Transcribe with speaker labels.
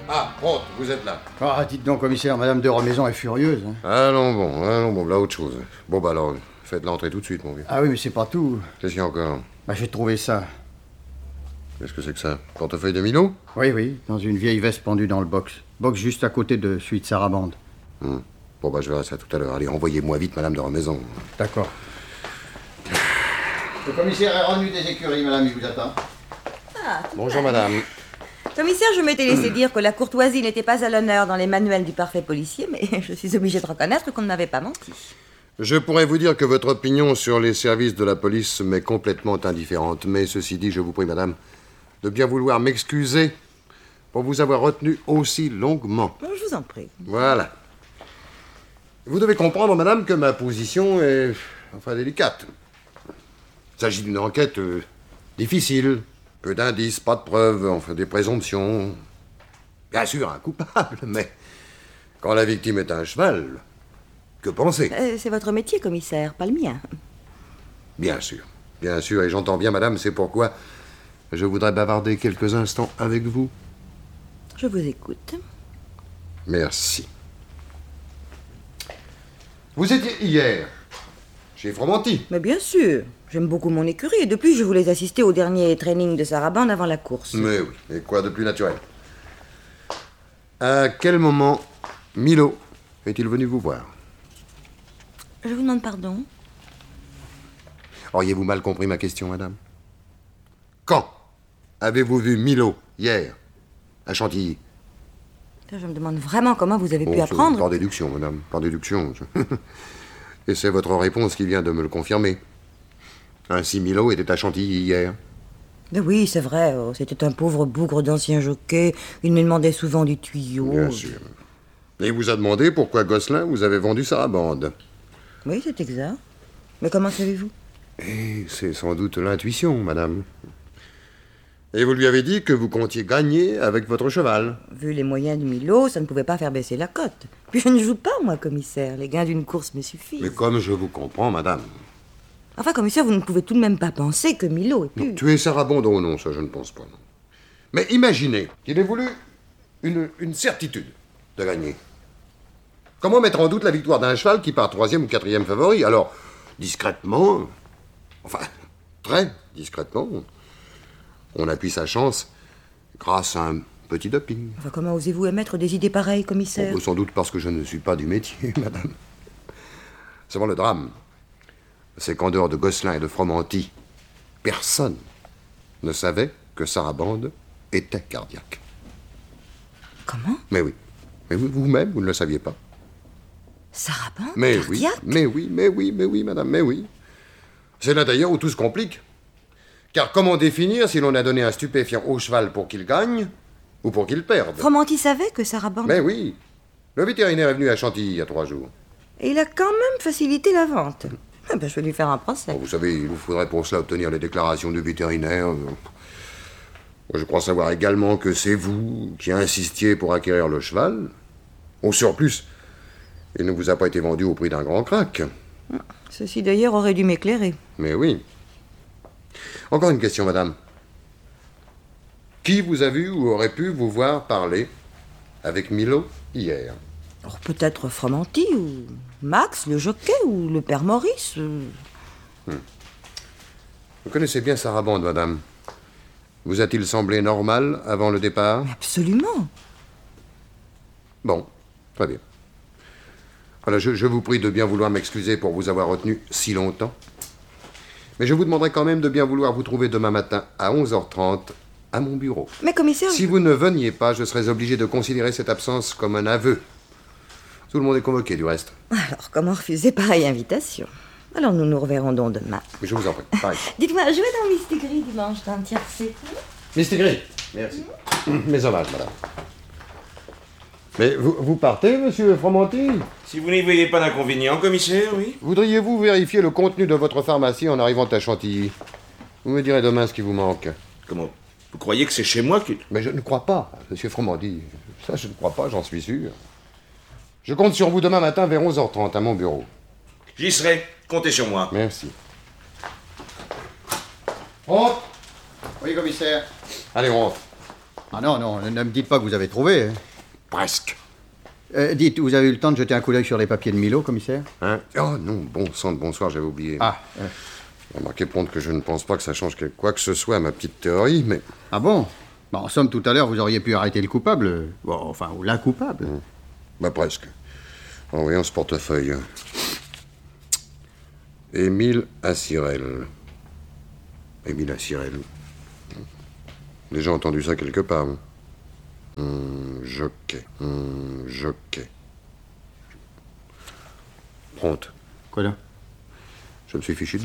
Speaker 1: Ah, Ronte, vous êtes là.
Speaker 2: Ah, dites donc, commissaire, madame de Romaison est furieuse. Hein.
Speaker 1: Allons bon, là, autre chose. Bon, bah alors, faites l'entrée tout de suite, mon vieux.
Speaker 2: Ah oui, mais c'est pas tout.
Speaker 1: Qu'est-ce qu'il y a encore?
Speaker 2: Bah, j'ai trouvé ça.
Speaker 1: Qu'est-ce que c'est que ça? Portefeuille de Milo?
Speaker 2: Oui, dans une vieille veste pendue dans le box. Box juste à côté de celui de Sarabande.
Speaker 1: Bon, bah, je verrai ça tout à l'heure. Allez, envoyez-moi vite madame de Romaison.
Speaker 2: D'accord. Le commissaire est revenu des écuries, madame, il vous attend.
Speaker 1: Bonjour, madame.
Speaker 3: Commissaire, je m'étais laissé dire que la courtoisie n'était pas à l'honneur dans les manuels du parfait policier, mais je suis obligée de reconnaître qu'on ne m'avait pas menti.
Speaker 1: Je pourrais vous dire que votre opinion sur les services de la police m'est complètement indifférente. Mais ceci dit, je vous prie, madame, de bien vouloir m'excuser pour vous avoir retenu aussi longuement.
Speaker 3: Bon, je vous en prie.
Speaker 1: Voilà. Vous devez comprendre, madame, que ma position est, délicate. Il s'agit d'une enquête difficile. Peu d'indices, pas de preuves, des présomptions. Bien sûr, un coupable, mais quand la victime est un cheval, que penser?
Speaker 3: C'est votre métier, commissaire, pas le mien.
Speaker 1: Bien sûr, et j'entends bien, madame, c'est pourquoi je voudrais bavarder quelques instants avec vous.
Speaker 3: Je vous écoute.
Speaker 1: Merci. Vous étiez hier chez Fromanti.
Speaker 3: Mais bien sûr, j'aime beaucoup mon écurie et depuis je voulais assister au dernier training de Sarabande avant la course.
Speaker 1: Mais oui, et quoi de plus naturel? À quel moment Milo est-il venu vous voir?
Speaker 3: Je vous demande pardon.
Speaker 1: Auriez-vous mal compris ma question, madame? Quand avez-vous vu Milo hier à Chantilly?
Speaker 3: Je me demande vraiment comment vous avez pu
Speaker 1: c'est
Speaker 3: apprendre.
Speaker 1: Par déduction, madame, par déduction. Et c'est votre réponse qui vient de me le confirmer. Ainsi, Milo était à Chantilly hier.
Speaker 3: Mais oui, c'est vrai, c'était un pauvre bougre d'ancien jockey. Il me demandait souvent du tuyau.
Speaker 1: Bien sûr. Et il vous a demandé pourquoi Gosselin vous avait vendu Sarabande.
Speaker 3: Oui, c'est exact. Mais comment savez-vous?
Speaker 1: Et c'est sans doute l'intuition, madame. Et vous lui avez dit que vous comptiez gagner avec votre cheval.
Speaker 3: Vu les moyens de Milo, ça ne pouvait pas faire baisser la cote. Puis je ne joue pas, moi, commissaire. Les gains d'une course me suffisent.
Speaker 1: Mais comme je vous comprends, madame.
Speaker 3: Enfin, commissaire, vous ne pouvez tout de même pas penser que Milo ait pu...
Speaker 1: Non, tuer Sarabande, oh non, ça je ne pense pas, non. Mais imaginez qu'il ait voulu une certitude de gagner. Comment mettre en doute la victoire d'un cheval qui part 3e ou 4e favori? Alors, discrètement, très discrètement, on appuie sa chance grâce à un petit doping.
Speaker 3: Enfin, comment osez-vous émettre des idées pareilles, commissaire?
Speaker 1: Sans doute parce que je ne suis pas du métier, madame. Seulement le drame, c'est qu'en dehors de Gosselin et de Fromanti, personne ne savait que Sarabande était cardiaque.
Speaker 3: Comment?
Speaker 1: Mais oui. Mais vous-même, vous ne le saviez pas.
Speaker 3: Sarabande?
Speaker 1: Mais
Speaker 3: cardiaque?
Speaker 1: oui, madame, mais oui. C'est là d'ailleurs où tout se complique. Car comment définir si l'on a donné un stupéfiant au cheval pour qu'il gagne ou pour qu'il perde?
Speaker 3: Fromanti savait que Sarabande...
Speaker 1: Mais oui. Le vétérinaire est venu à Chantilly il y a 3 jours.
Speaker 3: Et il a quand même facilité la vente. Ah ben, je vais lui faire un procès.
Speaker 1: Vous savez, il vous faudrait pour cela obtenir les déclarations du vétérinaire. Je crois savoir également que c'est vous qui insistiez pour acquérir le cheval. Au surplus, il ne vous a pas été vendu au prix d'un grand crack.
Speaker 3: Ceci d'ailleurs aurait dû m'éclairer.
Speaker 1: Mais oui. Encore une question, madame. Qui vous a vu ou aurait pu vous voir parler avec Milo hier?
Speaker 3: Alors, peut-être Fromanti, ou Max, le jockey, ou le père Maurice.
Speaker 1: Vous connaissez bien Sarabande, madame. Vous a-t-il semblé normal avant le départ?
Speaker 3: Absolument.
Speaker 1: Bon, très bien. Voilà, je vous prie de bien vouloir m'excuser pour vous avoir retenu si longtemps. Mais je vous demanderai quand même de bien vouloir vous trouver demain matin à 11h30 à mon bureau.
Speaker 3: Mais commissaire...
Speaker 1: Si vous ne veniez pas, je serais obligé de considérer cette absence comme un aveu. Tout le monde est convoqué, du reste.
Speaker 3: Alors, comment refuser pareille invitation? Alors, nous nous reverrons donc demain.
Speaker 1: Mais je vous en prie, pareil.
Speaker 3: Dites-moi, jouez dans Mistigris dimanche dans un tiercé.
Speaker 1: Mistigris. Merci. Mes hommages, madame. Mais vous partez, monsieur Fromanti?
Speaker 4: Si vous n'y voyez pas d'inconvénient, commissaire, oui.
Speaker 1: Voudriez-vous vérifier le contenu de votre pharmacie en arrivant à Chantilly? Vous me direz demain ce qui vous manque.
Speaker 4: Comment? Vous croyez que c'est chez moi que...
Speaker 1: Mais je ne crois pas, monsieur Fromanti. Ça, je ne crois pas, j'en suis sûr. Je compte sur vous demain matin vers 11h30 à mon bureau.
Speaker 4: J'y serai. Comptez sur moi.
Speaker 1: Merci.
Speaker 2: Rentre. Oui, commissaire.
Speaker 1: Allez, rentre.
Speaker 2: Ah non, non, ne me dites pas que vous avez trouvé. Hein.
Speaker 1: Presque.
Speaker 2: Dites, vous avez eu le temps de jeter un coup d'œil sur les papiers de Milo, commissaire?
Speaker 1: Hein? Oh non, bon sang de bonsoir, j'avais oublié.
Speaker 2: Ah,
Speaker 1: Remarquez, Ponte, que je ne pense pas que ça change quoi que ce soit à ma petite théorie, mais...
Speaker 2: ah bon? Bon, en somme, tout à l'heure, vous auriez pu arrêter le coupable. Bon, enfin, ou la coupable.
Speaker 1: Bah presque. En voyant ce portefeuille. Émile Assirel. Émile Assirel. Déjà entendu ça quelque part. Jockey. Jockey. Ponte.
Speaker 2: Quoi là?
Speaker 1: Je me suis fichu de